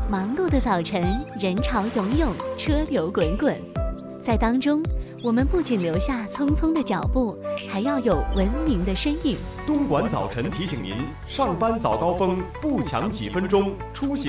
忙碌的早晨，人潮涌涌，车流滚滚，在当中，我们不仅留下匆匆的脚步，还要有文明的身影。 东莞早晨提醒您：上班早高峰，不抢几分钟，出行